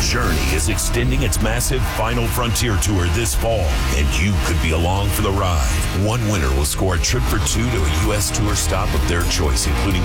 Journey is extending its massive Final Frontier Tour this fall, and you could be along for the ride. One winner will score a trip for two to a U.S. tour stop of their choice, including